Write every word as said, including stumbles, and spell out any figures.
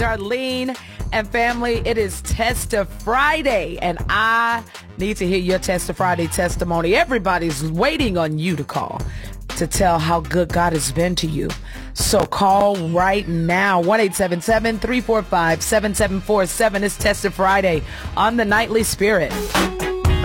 Darlene and family, it is Testa Friday, and I need to hear your Testa Friday testimony. Everybody's waiting on you to call to tell how good God has been to you. So call right now, one eight seven seven, three four five, seven seven four seven. It's Testa Friday on the Nightly Spirit.